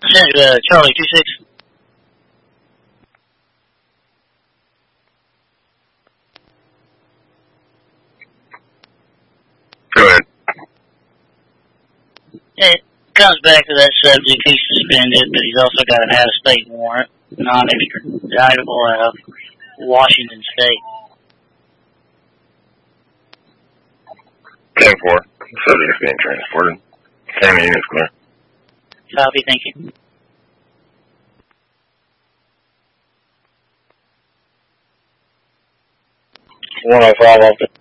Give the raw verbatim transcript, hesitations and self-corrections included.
Uh, Charlie, two six. Go ahead. It comes back to that subject. He's suspended, but he's also got an out-of-state warrant, non-extraditable out of Washington State. ten four. Subject is being transported. County unit's clear. Copy, thank you. one oh five off the